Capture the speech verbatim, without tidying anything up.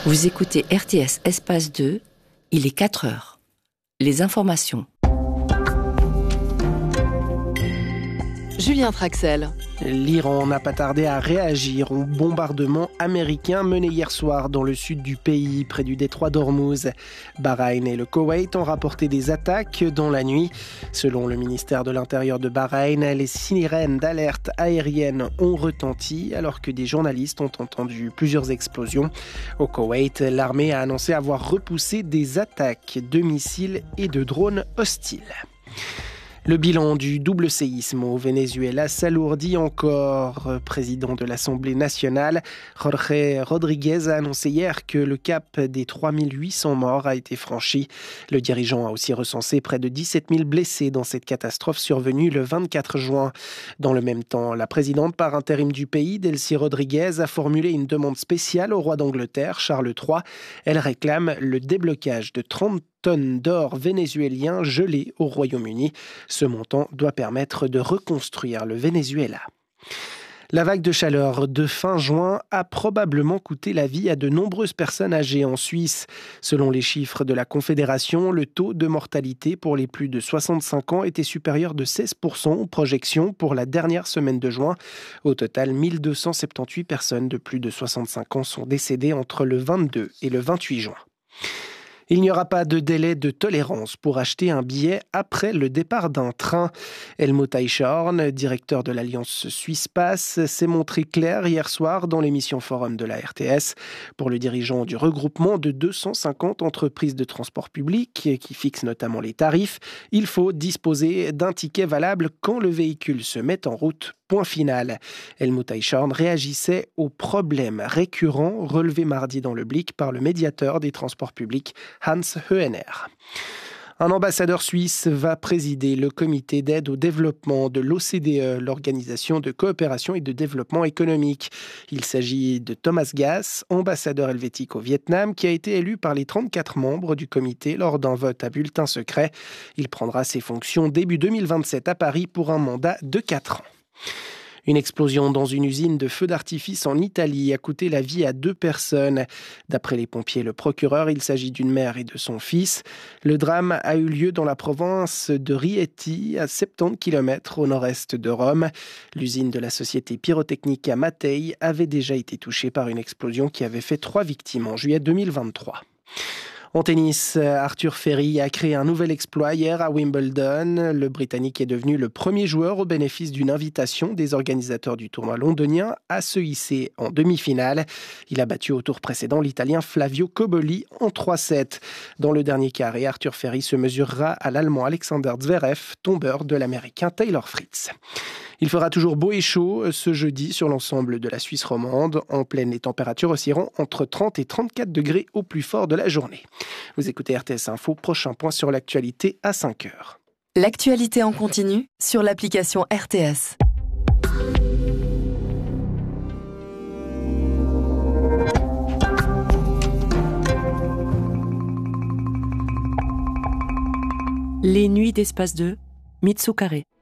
Vous écoutez R T S Espace deux, il est quatre heures. Les informations. Julien Traxel. L'Iran n'a pas tardé à réagir au bombardement américain mené hier soir dans le sud du pays, près du détroit d'Ormuz. Bahreïn et le Koweït ont rapporté des attaques dans la nuit. Selon le ministère de l'Intérieur de Bahreïn, les sirènes d'alerte aérienne ont retenti alors que des journalistes ont entendu plusieurs explosions. Au Koweït, l'armée a annoncé avoir repoussé des attaques de missiles et de drones hostiles. Le bilan du double séisme au Venezuela s'alourdit encore. Président de l'Assemblée nationale, Jorge Rodríguez a annoncé hier que le cap des trois mille huit cents morts a été franchi. Le dirigeant a aussi recensé près de dix-sept mille blessés dans cette catastrophe survenue le vingt-quatre juin. Dans le même temps, la présidente par intérim du pays, Delcy Rodríguez, a formulé une demande spéciale au roi d'Angleterre, Charles trois. Elle réclame le déblocage de trente tonnes d'or vénézuélien gelé au Royaume-Uni. Ce montant doit permettre de reconstruire le Venezuela. La vague de chaleur de fin juin a probablement coûté la vie à de nombreuses personnes âgées en Suisse. Selon les chiffres de la Confédération, le taux de mortalité pour les plus de soixante-cinq ans était supérieur de seize pour cent aux projections pour la dernière semaine de juin. Au total, mille deux cent soixante-dix-huit personnes de plus de soixante-cinq ans sont décédées entre le vingt-deux et le vingt-huit juin. Il n'y aura pas de délai de tolérance pour acheter un billet après le départ d'un train. Helmut Eichhorn, directeur de l'Alliance Suisse Pass, s'est montré clair hier soir dans l'émission Forum de la R T S. Pour le dirigeant du regroupement de deux cent cinquante entreprises de transport public, qui fixe notamment les tarifs, il faut disposer d'un ticket valable quand le véhicule se met en route. Point final. Helmut Eichhorn réagissait aux problèmes récurrents relevés mardi dans le Blick par le médiateur des transports publics, Hans Hoener. Un ambassadeur suisse va présider le comité d'aide au développement de l'O C D E, l'Organisation de coopération et de développement économique. Il s'agit de Thomas Gass, ambassadeur helvétique au Vietnam, qui a été élu par les trente-quatre membres du comité lors d'un vote à bulletin secret. Il prendra ses fonctions début deux mille vingt-sept à Paris pour un mandat de quatre ans. Une explosion dans une usine de feux d'artifice en Italie a coûté la vie à deux personnes. D'après les pompiers et le procureur, il s'agit d'une mère et de son fils. Le drame a eu lieu dans la province de Rieti, à soixante-dix kilomètres au nord-est de Rome. L'usine de la société Pyrotechnica Matei avait déjà été touchée par une explosion qui avait fait trois victimes en juillet deux mille vingt-trois. En tennis, Arthur Ferry a créé un nouvel exploit hier à Wimbledon. Le Britannique est devenu le premier joueur au bénéfice d'une invitation des organisateurs du tournoi londonien à se hisser en demi-finale. Il a battu au tour précédent l'Italien Flavio Cobolli en trois sept. Dans le dernier carré, Arthur Ferry se mesurera à l'Allemand Alexander Zverev, tombeur de l'Américain Taylor Fritz. Il fera toujours beau et chaud ce jeudi sur l'ensemble de la Suisse romande. En pleine, les températures oscilleront entre trente et trente-quatre degrés au plus fort de la journée. Vous écoutez R T S Info, prochain point sur l'actualité à cinq heures. L'actualité en continu sur l'application R T S. Les nuits d'Espace deux, Mitsu Carré.